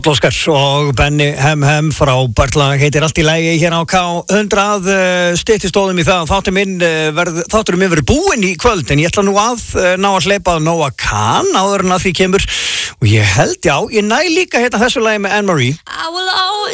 Óskar og Benny Hem frábært lag, heitir Allt í lagi hér á K100 styttistóðum í það þátturinn minn verður búinn í kvöld en ég ætla nú að ná að hleypa Nóa Khan áður en að því kemur og ég held ég næ líka hérna þessu lagi með Anne-Marie